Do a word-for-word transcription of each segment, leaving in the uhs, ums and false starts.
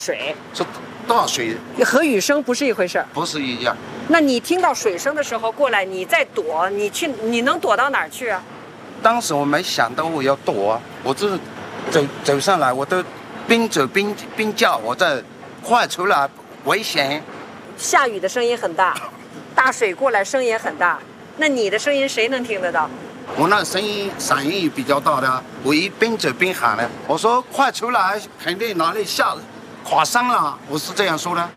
水是大水， 和雨声不是一回事儿， 不是一样。 那你听到水声的时候过来，你再躲，你去，你能躲到哪儿去啊？ 当时我没想到我要躲啊，我就是走走上来，我都边走边边叫，我在快出来，危险。 下雨的声音很大，大水过来声音很大，那你的声音谁能听得到？ 我那声音嗓音也比较大的，我一边走边喊呢，我说快出来，肯定哪里下垮山了，我是这样说的。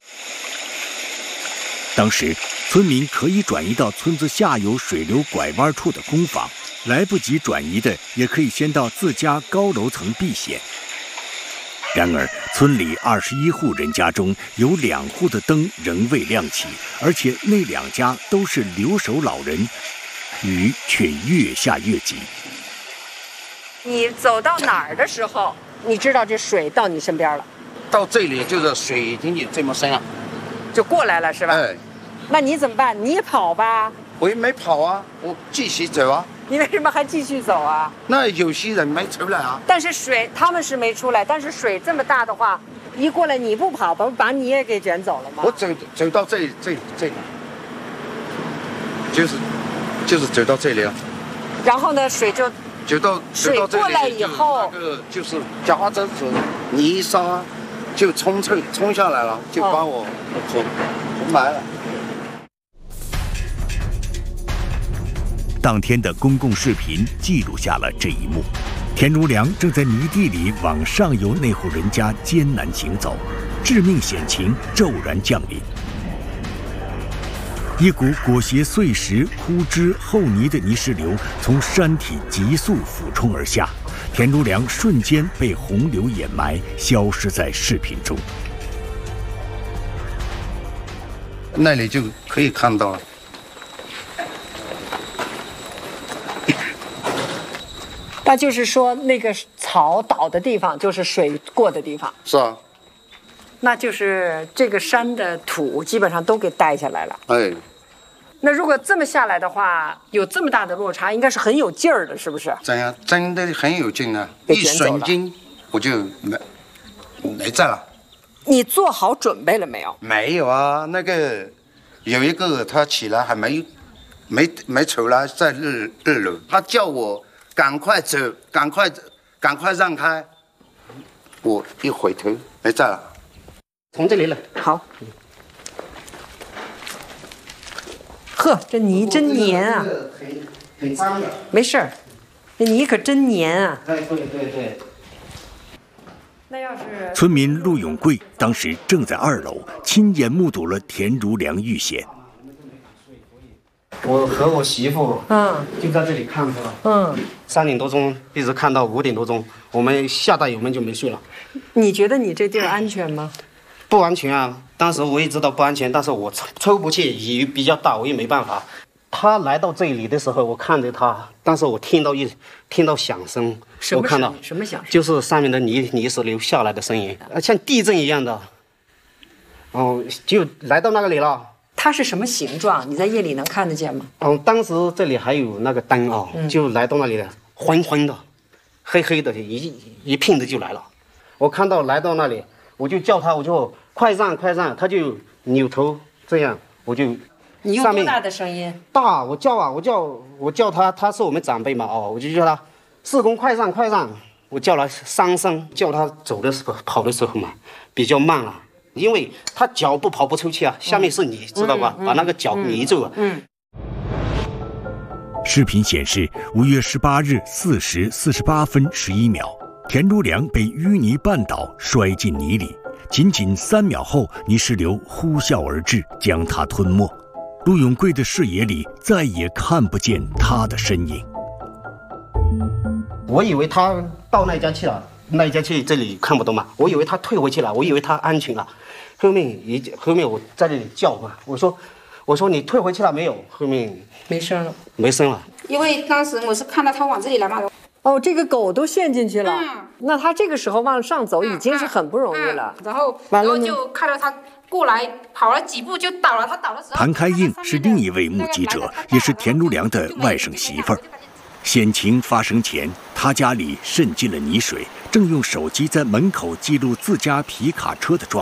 当时村民可以转移到村子下游水流拐弯处的工坊，来不及转移的也可以先到自家高楼层避险。然而村里二十一户人家中有两户的灯仍未亮起，而且那两家都是留守老人，雨却越下越急。 你走到哪儿的时候，你知道这水到你身边了？ 到这里就是水已经有这么深了， 就过来了是吧？ 哎， 那你怎么办？你也跑吧。 我也没跑啊，我继续走啊。 你为什么还继续走啊？ 那有些人没出来啊。 但是水他们是没出来，但是水这么大的话，一过来你不跑，不把你也给卷走了吗？ 我走走到这里，这里这里，就是就是走到这里了。 然后呢，水就走到水过来以后， 那个就是夹着水泥沙就冲冲冲下来了，就把我冲冲埋了。 当天的公共视频记录下了这一幕，田如良正在泥地里往上游那户人家艰难行走，致命险情骤然降临。一股裹挟碎石、枯枝、厚泥的泥石流从山体急速俯冲而下，田如良瞬间被洪流掩埋，消失在视频中。 那里就可以看到了。 那就是说，那个草倒的地方就是水过的地方。 是啊。 那就是这个山的土基本上都给带下来了。 哎。 那如果这么下来的话，有这么大的落差，应该是很有劲儿的，是不是？ 真呀，真的很有劲啊！一瞬间我就没没在了。 你做好准备了没有？ 没有啊，那个有一个他起来还没没没出来，在二二楼，他叫我。赶快走，赶快，赶快让开！我一回头，没在了。 从这里来，好。呵，这泥真黏啊！ 很很脏的。 没事儿，这泥可真黏啊！ 哎，对对对。 那要是村民陆永贵当时正在二楼，亲眼目睹了田如良遇险。 我和我媳妇， 嗯， 就在这里看着了， 嗯， 三点多钟一直看到五点多钟，我们下大油门就没睡了。 你觉得你这地儿安全吗？ 不安全啊！当时我也知道不安全，但是我抽不去，雨比较大，我也没办法。他来到这里的时候，我看着他，但是我听到一听到响声， 什么我看到什么响声？ 就是上面的泥泥石流下来的声音，像地震一样的。哦，就来到那个里了。 它是什么形状？你在夜里能看得见吗？ 嗯，当时这里还有那个灯啊、哦嗯，就来到那里了，昏昏的，黑黑的，一一片的就来了。我看到来到那里，我就叫他，我就快让快让，他就扭头这样，我就。 你用多大的声音？ 大，我叫啊，我叫我叫他，他是我们长辈嘛，哦，我就叫他，四公快让快让，我叫了三声，叫他走的时候跑的时候嘛，比较慢了。因为他脚步跑不出去啊，下面是你、嗯、知道吧、嗯嗯？把那个脚迷住了。嗯。 视频显示，五月十八日四时四十八分十一秒，田如良被淤泥绊倒，摔进泥里。仅仅三秒后，泥石流呼啸而至，将他吞没。陆永贵的视野里再也看不见他的身影。 我以为他到那家去了。那一家去这里看不到嘛？我以为他退回去了，我以为他安全了。后面一后面我在这里叫嘛，我说我说你退回去了没有？后面没声了， 没声了。 因为当时我是看到他往这里来嘛。 哦，这个狗都陷进去了。嗯。那他这个时候往上走已经是很不容易了。 嗯嗯、然后然后就看到他过来跑了几步就倒了，他倒的时候。 谭开映是另一位目击者，也是田如良的外甥媳妇儿。险情发生前，他家里渗进了泥水，正用手机在门口记录自家皮卡车的状